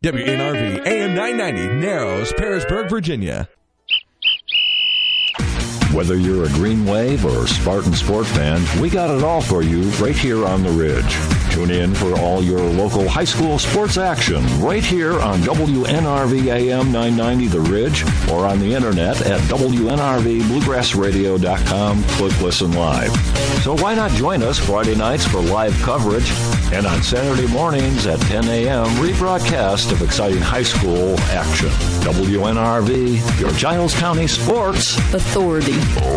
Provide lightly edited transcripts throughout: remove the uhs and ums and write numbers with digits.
WNRV AM 990, Narrows, Parisburg, Virginia. Whether you're a Green Wave or Spartan Sport fan, we got it all for you right here on The Ridge. Tune in for all your local high school sports action right here on WNRV AM 990 The Ridge or on the internet at WNRVBluegrassRadio.com. Click Listen Live. So why not join us Friday nights for live coverage and on Saturday mornings at 10 a.m. rebroadcast of exciting high school action. WNRV, your Giles County Sports Authority.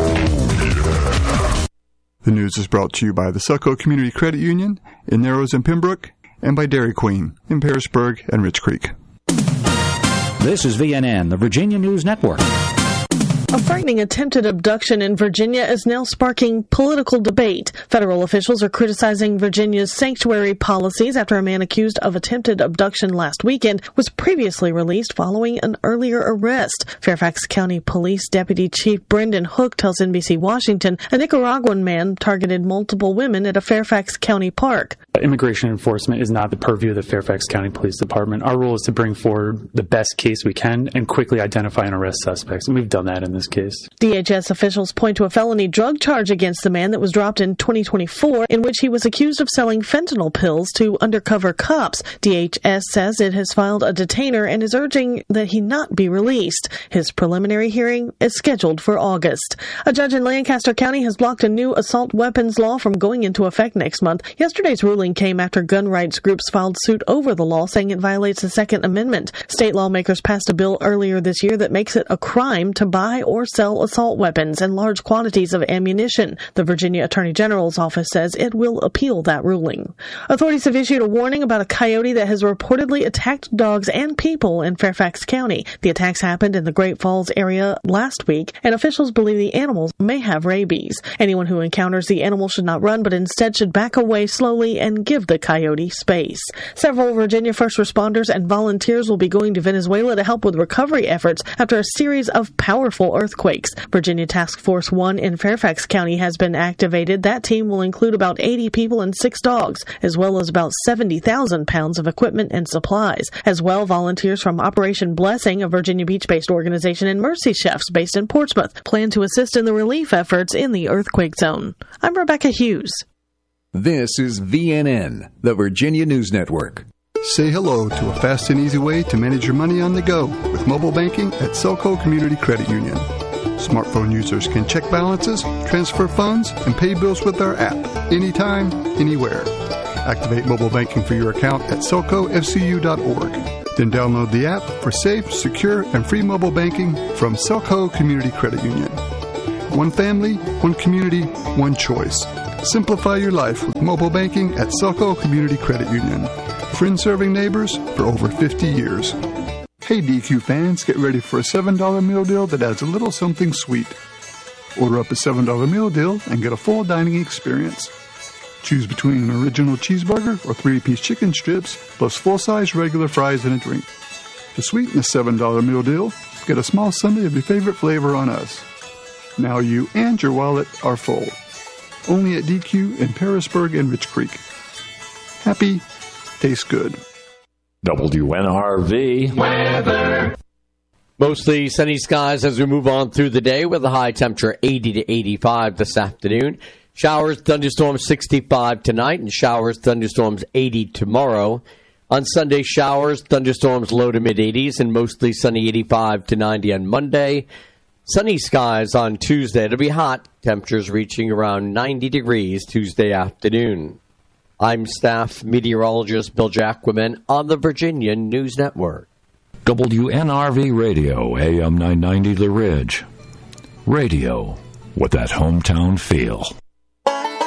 The news is brought to you by the Selco Community Credit Union in Narrows and Pembroke and by Dairy Queen in Parisburg and Rich Creek. This is VNN, the Virginia News Network. A frightening attempted abduction in Virginia is now sparking political debate. Federal officials are criticizing Virginia's sanctuary policies after a man accused of attempted abduction last weekend was previously released following an earlier arrest. Fairfax County Police Deputy Chief Brendan Hook tells NBC Washington a Nicaraguan man targeted multiple women at a Fairfax County park. Immigration enforcement is not the purview of the Fairfax County Police Department. Our role is to bring forward the best case we can and quickly identify and arrest suspects, and we've done that in this case. DHS officials point to a felony drug charge against the man that was dropped in 2024, in which he was accused of selling fentanyl pills to undercover cops. DHS says it has filed a detainer and is urging that he not be released. His preliminary hearing is scheduled for August. A judge in Lancaster County has blocked a new assault weapons law from going into effect next month. Yesterday's ruling came after gun rights groups filed suit over the law, saying it violates the Second Amendment. State lawmakers passed a bill earlier this year that makes it a crime to buy or sell assault weapons and large quantities of ammunition. The Virginia Attorney General's office says it will appeal that ruling. Authorities have issued a warning about a coyote that has reportedly attacked dogs and people in Fairfax County. The attacks happened in the Great Falls area last week, and officials believe the animals may have rabies. Anyone who encounters the animal should not run, but instead should back away slowly and give the coyote space. Several Virginia first responders and volunteers will be going to Venezuela to help with recovery efforts after a series of powerful earthquakes. Virginia Task Force 1 in Fairfax County has been activated. That team will include about 80 people and 6 dogs, as well as about 70,000 pounds of equipment and supplies. As well, volunteers from Operation Blessing, a Virginia Beach-based organization, and Mercy Chefs based in Portsmouth plan to assist in the relief efforts in the earthquake zone. I'm Rebecca Hughes. This is VNN, the Virginia News Network. Say hello to a fast and easy way to manage your money on the go with mobile banking at Selco Community Credit Union. Smartphone users can check balances, transfer funds, and pay bills with our app anytime, anywhere. Activate mobile banking for your account at selcofcu.org. Then download the app for safe, secure, and free mobile banking from Selco Community Credit Union. One family, one community, one choice. Simplify your life with mobile banking at Selco Community Credit Union. Friends serving neighbors for over 50 years. Hey DQ fans, get ready for a $7 meal deal that adds a little something sweet. Order up a $7 meal deal and get a full dining experience. Choose between an original cheeseburger or 3-piece chicken strips plus full-size regular fries and a drink. To sweeten the $7 meal deal, get a small sundae of your favorite flavor on us. Now you and your wallet are full. Only at DQ in Parisburg and Rich Creek. Happy, tastes good. WNRV weather. Mostly sunny skies as we move on through the day with a high temperature 80 to 85 this afternoon. Showers, thunderstorms 65 tonight, and showers, thunderstorms 80 tomorrow. On Sunday, showers, thunderstorms low to mid-80s, and mostly sunny 85 to 90 on Monday. Sunny skies on Tuesday. It'll be hot, temperatures reaching around 90 degrees Tuesday afternoon. I'm staff meteorologist Bill Jacquemin on the Virginia News Network. WNRV Radio, AM 990 The Ridge. Radio with that hometown feel.